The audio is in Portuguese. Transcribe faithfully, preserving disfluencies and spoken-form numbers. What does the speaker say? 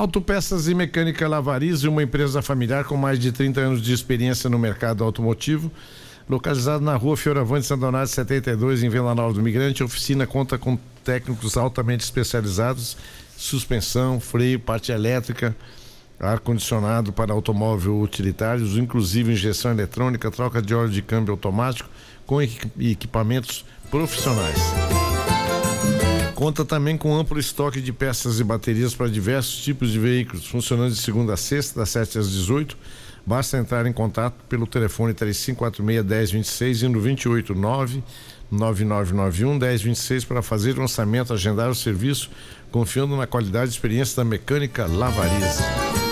Autopeças e Mecânica Lavarize, uma empresa familiar com mais de trinta anos de experiência no mercado automotivo, localizado na rua Fioravante Sandonato setenta e dois, em Vila Nova do Migrante. A oficina conta com técnicos altamente especializados, suspensão, freio, parte elétrica, ar-condicionado para automóvel utilitários, inclusive injeção eletrônica, troca de óleo de câmbio automático, com equipamentos profissionais. Conta também com amplo estoque de peças e baterias para diversos tipos de veículos, funcionando de segunda a sexta, das sete às dezoito. Basta entrar em contato pelo telefone três cinco quatro seis, um zero dois seis e no vinte e oito, nove nove nove nove um, um zero dois seis para fazer o lançamento, agendar o serviço, confiando na qualidade e experiência da Mecânica Lavarize.